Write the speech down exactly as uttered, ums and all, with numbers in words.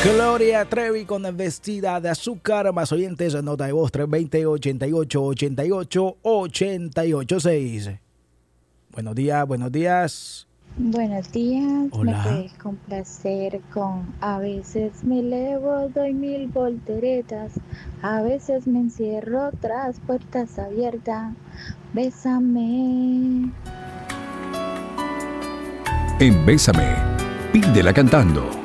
Gloria Trevi con Vestida de Azúcar. Más oyentes, nota de voz tres dos cero, ochenta y ocho, ochenta y ocho, ochenta y ocho seis. Buenos días, buenos días. Buenos días. Hola. Me puedes complacer con a veces me elevo, doy mil volteretas, a veces me encierro tras puertas abiertas. Bésame. En Bésame, pídela cantando.